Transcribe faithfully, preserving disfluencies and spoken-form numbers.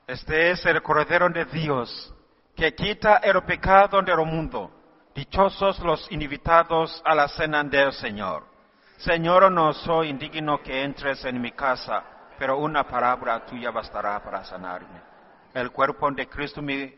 Este es el Cordero de Dios, que quita el pecado del mundo. Dichosos los invitados a la cena del Señor. Señor, no soy indigno que entres en mi casa, pero una palabra tuya bastará para sanarme. El cuerpo de Cristo me